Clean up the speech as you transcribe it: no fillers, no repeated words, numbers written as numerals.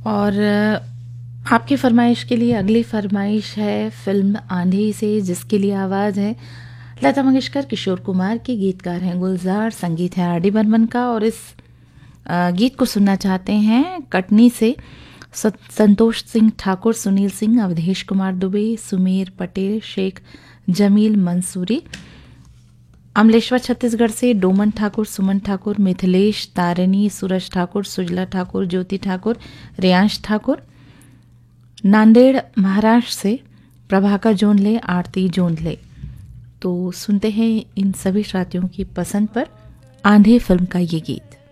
और आपकी फरमाइश के लिए अगली फरमाइश है फिल्म आंधी से, जिसके लिए आवाज़ है लता मंगेशकर, किशोर कुमार की, गीतकार हैं गुलजार, संगीत है आर डी बर्मन का। और इस गीत को सुनना चाहते हैं कटनी से संतोष सिंह ठाकुर, सुनील सिंह, अवधेश कुमार दुबे, सुमीर पटेल, शेख जमील मंसूरी। अमलेश्वर छत्तीसगढ़ से डोमन ठाकुर, सुमन ठाकुर, मिथिलेश, तारिणी, सूरज ठाकुर, सुजला ठाकुर, ज्योति ठाकुर, रेयांश ठाकुर। नांदेड़ महाराष्ट्र से प्रभाकर जोनले, आरती जोनले। तो सुनते हैं इन सभी श्रोताओं की पसंद पर आंधी फिल्म का ये गीत।